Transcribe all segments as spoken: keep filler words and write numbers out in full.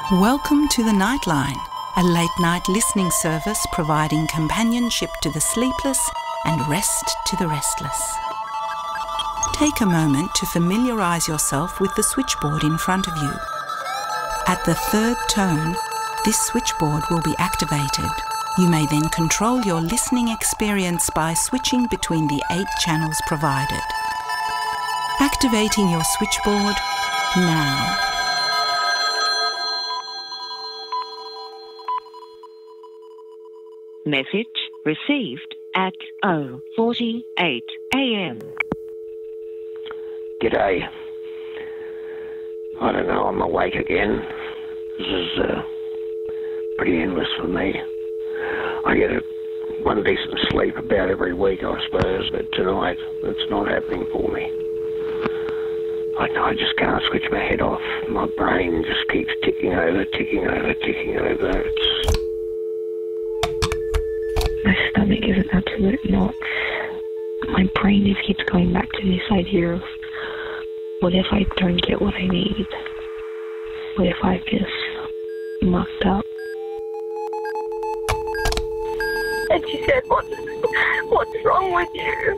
Welcome to the Nightline, a late-night listening service providing companionship to the sleepless and rest to the restless. Take a moment to familiarise yourself with the switchboard in front of you. At the third tone, this switchboard will be activated. You may then control your listening experience by switching between the eight channels provided. Activating your switchboard now. Message received at oh forty-eight a.m. G'day. I don't know, I'm awake again. This is uh, pretty endless for me. I get a, one decent sleep about every week, I suppose, but tonight it's not happening for me. I, I just can't switch my head off. My brain just keeps ticking over, ticking over, ticking over. It's... My stomach is an absolute knot. My brain just keeps going back to this idea of, what if I don't get what I need? What if I've just mucked up? And she said, what's, what's wrong with you?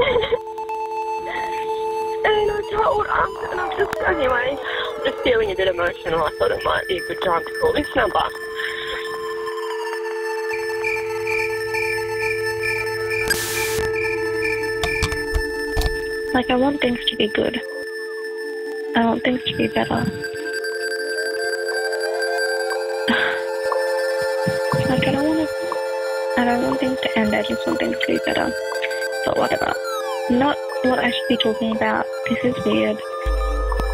And I told her, and I'm just, anyway, I'm just feeling a bit emotional. I thought it might be a good time to call this number. Like, I want things to be good. I want things to be better. Like, I don't want to, I don't want things to end, I just want things to be better. But whatever. Not what I should be talking about. This is weird.